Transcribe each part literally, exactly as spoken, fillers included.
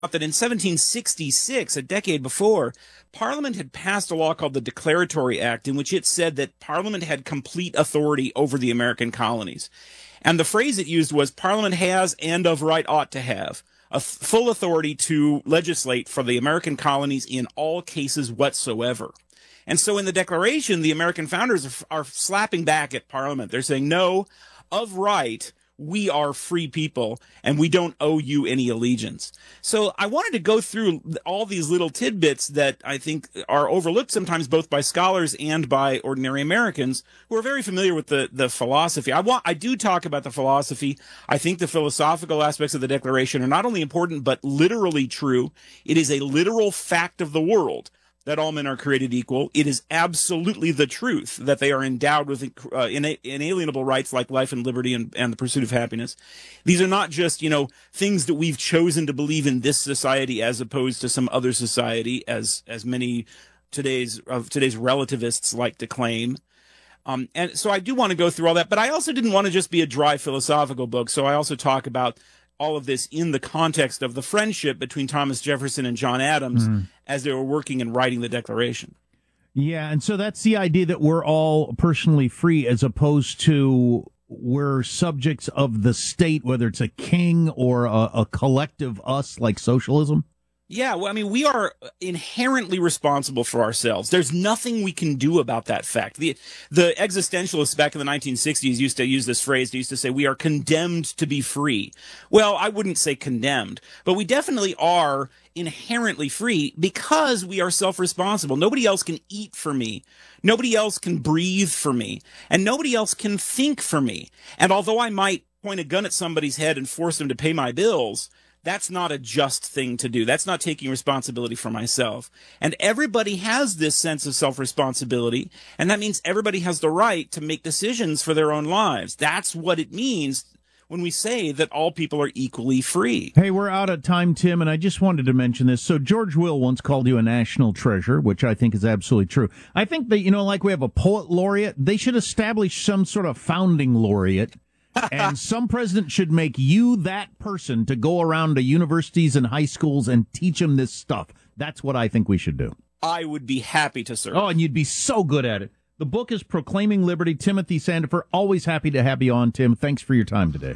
that in seventeen sixty-six, a decade before, Parliament had passed a law called the Declaratory Act, in which it said that Parliament had complete authority over the American colonies. And the phrase it used was, Parliament has and of right ought to have a f- full authority to legislate for the American colonies in all cases whatsoever. And so in the Declaration, the American founders are, are slapping back at Parliament. They're saying, no, of right, we are free people, and we don't owe you any allegiance. So I wanted to go through all these little tidbits that I think are overlooked sometimes both by scholars and by ordinary Americans who are very familiar with the, the philosophy. I want, I do talk about the philosophy. I think the philosophical aspects of the Declaration are not only important, but literally true. It is a literal fact of the world that all men are created equal. It is absolutely the truth that they are endowed with uh, ina- inalienable rights like life and liberty and, and the pursuit of happiness. These are not just, you know, things that we've chosen to believe in this society as opposed to some other society, as as many today's of today's relativists like to claim. Um, and so I do want to go through all that, but I also didn't want to just be a dry philosophical book. So I also talk about all of this in the context of the friendship between Thomas Jefferson and John Adams mm. as they were working and writing the Declaration. Yeah, and so that's the idea that we're all personally free as opposed to we're subjects of the state, whether it's a king or a, a collective us like socialism. Yeah, well, I mean, we are inherently responsible for ourselves. There's nothing we can do about that fact. The the existentialists back in the nineteen sixties used to use this phrase. They used to say, we are condemned to be free. Well, I wouldn't say condemned, but we definitely are inherently free because we are self-responsible. Nobody else can eat for me. Nobody else can breathe for me. And nobody else can think for me. And although I might point a gun at somebody's head and force them to pay my bills, that's not a just thing to do. That's not taking responsibility for myself. And everybody has this sense of self-responsibility, and that means everybody has the right to make decisions for their own lives. That's what it means when we say that all people are equally free. Hey, we're out of time, Tim, and I just wanted to mention this. So George Will once called you a national treasure, which I think is absolutely true. I think that, you know, like we have a poet laureate, they should establish some sort of founding laureate. And some president should make you that person to go around to universities and high schools and teach them this stuff. That's what I think we should do. I would be happy to serve. Oh, and you'd be so good at it. The book is Proclaiming Liberty. Timothy Sandifer, always happy to have you on, Tim. Thanks for your time today.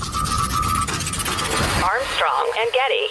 Armstrong and Getty.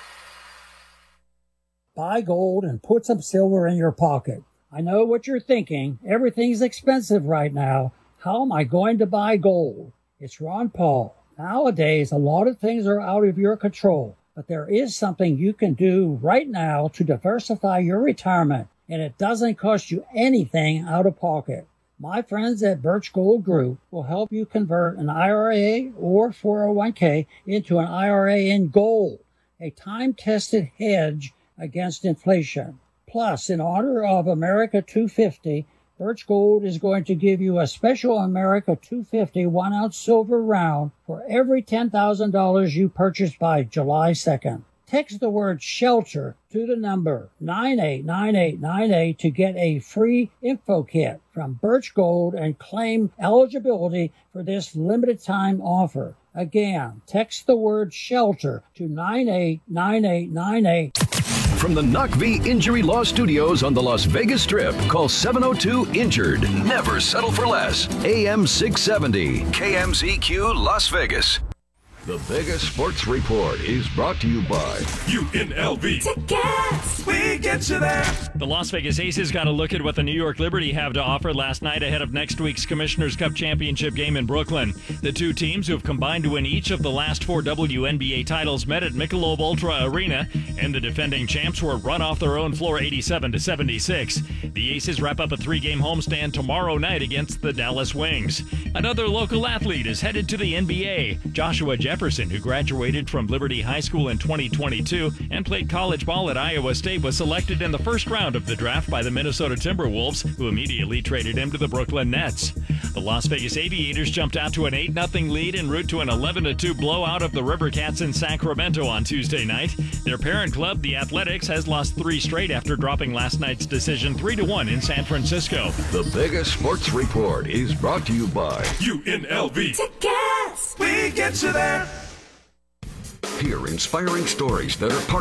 Buy gold and put some silver in your pocket. I know what you're thinking. Everything's expensive right now. How am I going to buy gold? It's Ron Paul. Nowadays, a lot of things are out of your control, but there is something you can do right now to diversify your retirement, and it doesn't cost you anything out of pocket. My friends at Birch Gold Group will help you convert an I R A or four oh one k into an I R A in gold, a time-tested hedge against inflation. Plus, in honor of America two fifty, Birch Gold is going to give you a special America two fifty one-ounce silver round for every ten thousand dollars you purchase by July second. Text the word SHELTER to the number nine eight nine eight nine eight to get a free info kit from Birch Gold and claim eligibility for this limited time offer. Again, text the word SHELTER to nine eight nine eight nine eight. From the N U C V Injury Law Studios on the Las Vegas Strip, call seven oh two injured. Never settle for less. A M six seventy, K M Z Q Las Vegas. The Vegas Sports Report is brought to you by U N L V. Tickets! We get you there. The Las Vegas Aces got a look at what the New York Liberty have to offer last night ahead of next week's Commissioner's Cup championship game in Brooklyn. The two teams, who have combined to win each of the last four W N B A titles, met at Michelob Ultra Arena, and the defending champs were run off their own floor eighty-seven to seventy-six. The Aces wrap up a three-game homestand tomorrow night against the Dallas Wings. Another local athlete is headed to the N B A. Joshua Jefferson, who graduated from Liberty High School in twenty twenty-two and played college ball at Iowa State, was selected in the first round of the draft by the Minnesota Timberwolves, who immediately traded him to the Brooklyn Nets. The Las Vegas Aviators jumped out to an eight nothing lead en route to an eleven to two blowout of the River Cats in Sacramento on Tuesday night. Their parent club, the Athletics, has lost three straight after dropping last night's decision three to one in San Francisco. The Vegas Sports Report is brought to you by U N L V. Tickets! We get you there. Hear inspiring stories that are part